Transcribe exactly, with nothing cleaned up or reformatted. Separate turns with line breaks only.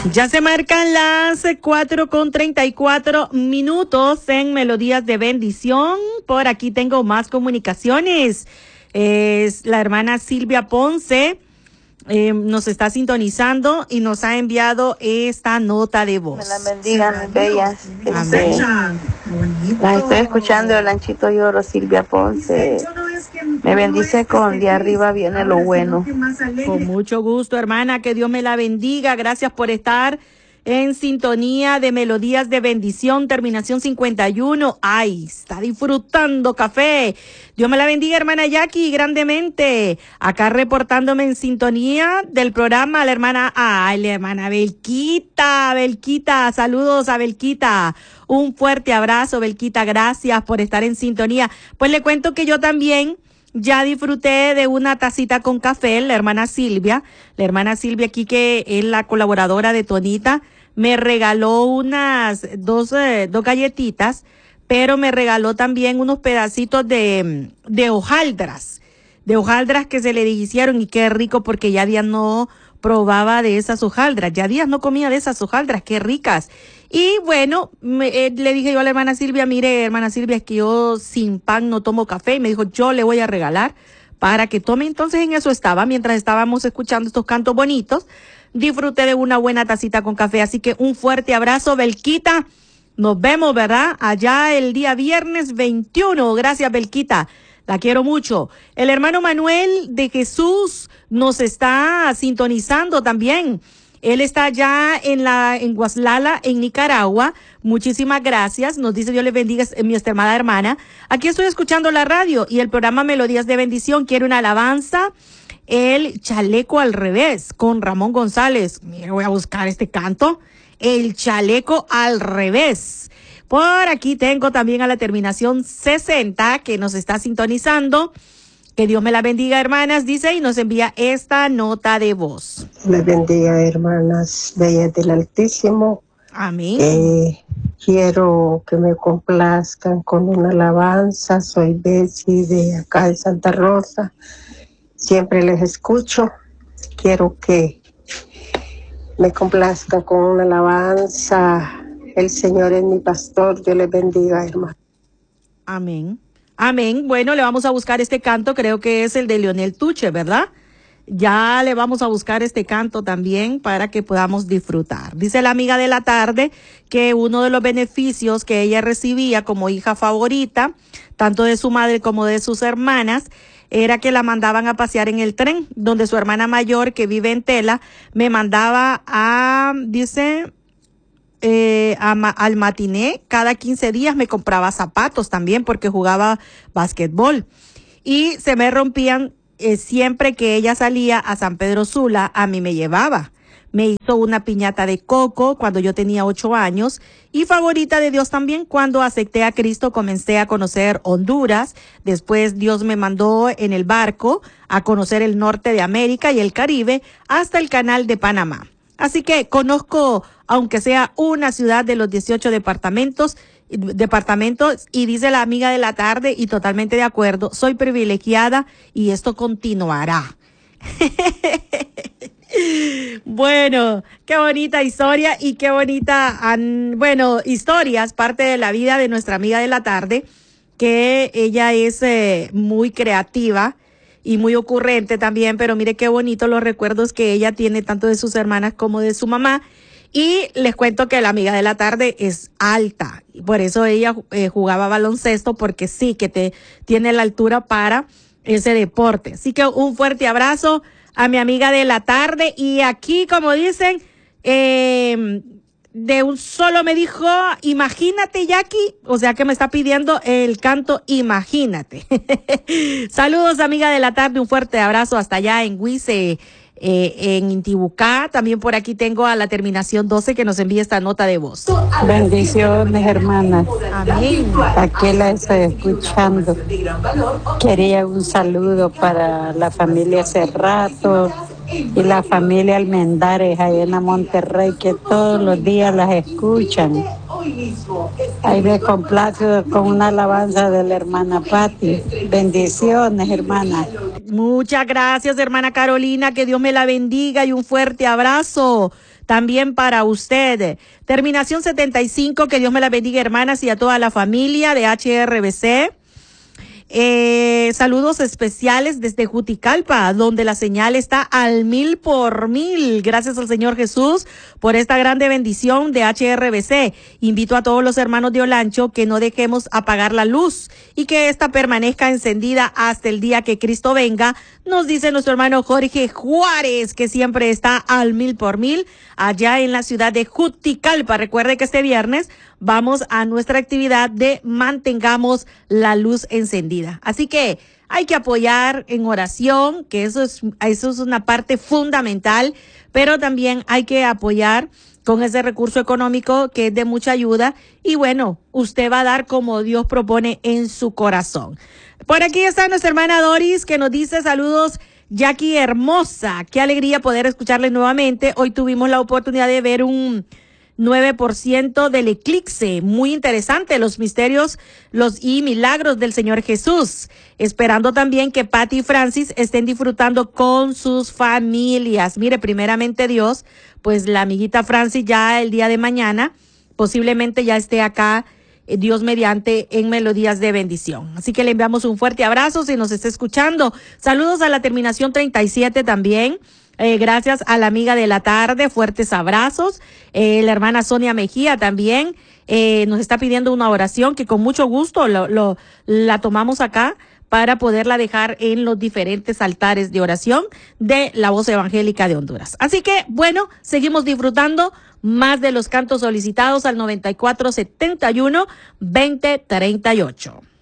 Ya se marcan las cuatro con treinta y cuatro minutos en Melodías de Bendición. Por aquí tengo más comunicaciones. Es la hermana Silvia Ponce. Eh, nos está sintonizando y nos ha enviado esta nota de voz.
Me la bendigan, mis bellas. Este, las estoy escuchando, el Lanchito Lloro, Silvia Ponce. Me bendice con de arriba viene lo bueno.
Con mucho gusto, hermana, que Dios me la bendiga. Gracias por estar en sintonía de Melodías de Bendición, terminación cincuenta y uno. Ay, está disfrutando café. Dios me la bendiga, hermana Jackie, grandemente. Acá reportándome en sintonía del programa la hermana, ay, la hermana Belquita, Belquita, saludos a Belquita. Un fuerte abrazo, Belquita, gracias por estar en sintonía. Pues le cuento que yo también ya disfruté de una tacita con café, la hermana Silvia, la hermana Silvia aquí que es la colaboradora de Tonita, me regaló unas dos, eh, dos galletitas, pero me regaló también unos pedacitos de, de hojaldras, de hojaldras que se le hicieron y qué rico porque ya días no probaba de esas hojaldras, ya días no comía de esas hojaldras, qué ricas. Y bueno, me, eh, le dije yo a la hermana Silvia, mire, hermana Silvia, es que yo sin pan no tomo café. Y me dijo, yo le voy a regalar para que tome. Entonces en eso estaba, mientras estábamos escuchando estos cantos bonitos, disfruté de una buena tacita con café. Así que un fuerte abrazo, Belquita. Nos vemos, ¿verdad? Allá el día viernes veintiuno. Gracias, Belquita. La quiero mucho. El hermano Manuel de Jesús nos está sintonizando también. Él está allá en la, en Guaslala, en Nicaragua. Muchísimas gracias. Nos dice Dios le bendiga, mi estimada hermana. Aquí estoy escuchando la radio y el programa Melodías de Bendición. Quiero una alabanza. El chaleco al revés con Ramón González. Mira, voy a buscar este canto. El chaleco al revés. Por aquí tengo también a la terminación sesenta que nos está sintonizando. Que Dios me la bendiga, hermanas, dice, y nos envía esta nota de voz.
Me bendiga, hermanas bellas del Altísimo.
Amén.
Eh, quiero que me complazcan con una alabanza. Soy Betsy de acá de Santa Rosa. Siempre les escucho. Quiero que me complazcan con una alabanza. El Señor es mi pastor. Dios les bendiga, hermanas.
Amén. Amén. Bueno, le vamos a buscar este canto, creo que es el de Leonel Tuche, ¿verdad? Ya le vamos a buscar este canto también para que podamos disfrutar. Dice la amiga de la tarde que uno de los beneficios que ella recibía como hija favorita, tanto de su madre como de sus hermanas, era que la mandaban a pasear en el tren, donde su hermana mayor, que vive en Tela, me mandaba a, dice... Eh, a, al matiné, cada quince días me compraba zapatos también porque jugaba basquetbol y se me rompían eh, siempre que ella salía a San Pedro Sula, a mí me llevaba. Me hizo una piñata de coco cuando yo tenía ocho años y favorita de Dios también cuando acepté a Cristo, comencé a conocer Honduras. Después Dios me mandó en el barco a conocer el norte de América y el Caribe hasta el canal de Panamá. Así que conozco, aunque sea una ciudad de los dieciocho departamentos, departamentos, y dice la amiga de la tarde, y totalmente de acuerdo, soy privilegiada y esto continuará. Bueno, qué bonita historia y qué bonita, bueno, historias, parte de la vida de nuestra amiga de la tarde, que ella es eh, muy creativa y muy ocurrente también, pero mire qué bonito los recuerdos que ella tiene tanto de sus hermanas como de su mamá. Y les cuento que la amiga de la tarde es alta, y por eso ella eh, jugaba baloncesto, porque sí que te tiene la altura para ese deporte. Así que un fuerte abrazo a mi amiga de la tarde. Y aquí, como dicen, eh, de un solo me dijo, imagínate, Jackie, o sea que me está pidiendo el canto Imagínate. Saludos, amiga de la tarde, un fuerte abrazo hasta allá en Huize, eh, en Intibucá. También por aquí tengo a la terminación doce que nos envía esta nota de voz.
Bendiciones, hermanas.
Amén.
Aquí la estoy escuchando. Quería un saludo para la familia Cerrato y la familia Almendares allá en la Monterrey, que todos los días las escuchan. Ahí me complazco con una alabanza de la hermana Patti. Bendiciones, hermana.
Muchas gracias, hermana Carolina, que Dios me la bendiga y un fuerte abrazo. también para usted. Terminación setenta y cinco, que Dios me la bendiga, hermanas, y a toda la familia de H R B C. Eh, saludos especiales desde Juticalpa, donde la señal está al mil por mil. Gracias al Señor Jesús por esta grande bendición de H R B C. Invito a todos los hermanos de Olancho que no dejemos apagar la luz y que ésta permanezca encendida hasta el día que Cristo venga. Nos dice nuestro hermano Jorge Juárez, que siempre está al mil por mil allá en la ciudad de Juticalpa. Recuerde que este viernes vamos a nuestra actividad de mantengamos la luz encendida. Así que hay que apoyar en oración, que eso es, eso es una parte fundamental, pero también hay que apoyar con ese recurso económico que es de mucha ayuda. Y bueno, usted va a dar como Dios propone en su corazón. Por aquí está nuestra hermana Doris, que nos dice saludos, Jackie hermosa. Qué alegría poder escucharle nuevamente. Hoy tuvimos la oportunidad de ver un nueve por ciento del eclipse. Muy interesante, los misterios los y milagros del Señor Jesús. Esperando también que Patty y Francis estén disfrutando con sus familias. Mire, primeramente Dios, pues la amiguita Francis ya el día de mañana posiblemente ya esté acá, eh, Dios mediante, en Melodías de Bendición. Así que le enviamos un fuerte abrazo si nos está escuchando. Saludos a la terminación treinta y siete también. Eh, gracias a la amiga de la tarde, fuertes abrazos. Eh, la hermana Sonia Mejía también eh, nos está pidiendo una oración que con mucho gusto lo, lo, la tomamos acá para poderla dejar en los diferentes altares de oración de la Voz Evangélica de Honduras. Así que, bueno, seguimos disfrutando más de los cantos solicitados al noventa y cuatro setenta y uno veinte treinta y ocho.